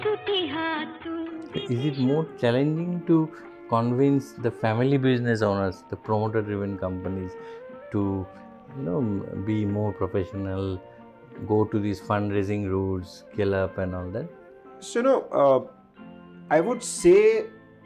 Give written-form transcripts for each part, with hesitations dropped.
Is it more challenging to convince the family business owners, the promoter-driven companies, to be more professional, go to these fundraising routes, scale up, and all that? So, I would say,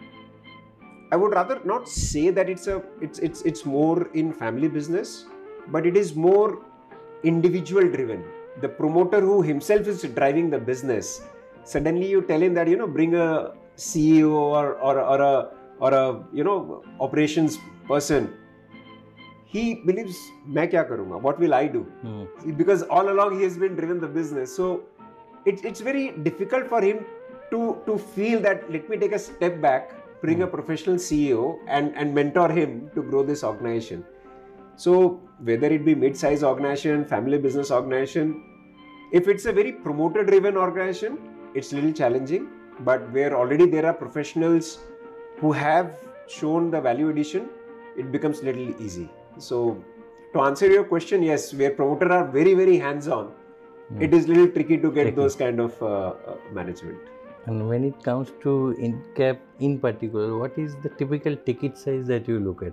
I would rather not say that it's more in family business, but it is more individual driven. The promoter who himself is driving the business, suddenly you tell him that bring a CEO or a operations person. He believes मैं क्या करूँगा? What will I do? Because all along he has been driven the business. So it's very difficult for him to feel that let me take a step back, bring a professional CEO and mentor him to grow this organization. So whether it be mid-size organization, family business organization, if it's a very promoter-driven organization, it's a little challenging. But where already there are professionals who have shown the value addition, it becomes a little easy. So to answer your question, yes, where promoters are very, very hands-on, it is a little tricky to get those kind of management. And when it comes to INCAP in particular, what is the typical ticket size that you look at?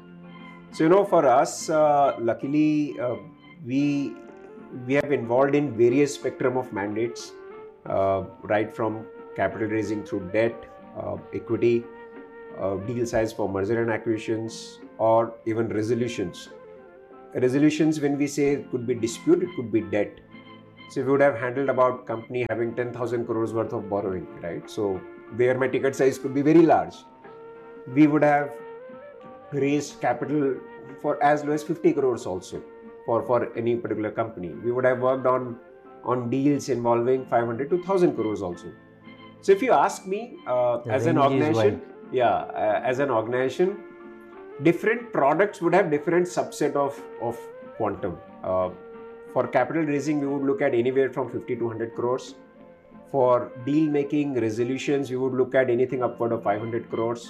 So for us, luckily, we have involved in various spectrum of mandates, right from capital raising through debt, equity, deal size for merger and acquisitions, or even resolutions. Resolutions, when we say it could be dispute, it could be debt. So we would have handled about company having 10,000 crores worth of borrowing, right? So where my ticket size could be very large. We would have raised capital for as low as 50 crores also for any particular company. We would have worked on deals involving 500 to 1,000 crores also. So if you ask me, as an organization, as an organization, different products would have different subset of quantum. For capital raising, we would look at anywhere from 50 to 100 crores. For deal making resolutions, we would look at anything upward of 500 crores.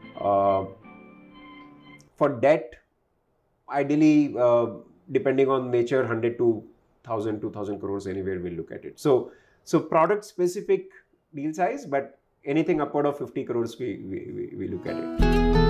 For debt, ideally, depending on nature, 100 to 1,000, 2,000 crores, anywhere we'll look at it. So product specific deal size, but anything upward of 50 crores, we look at it.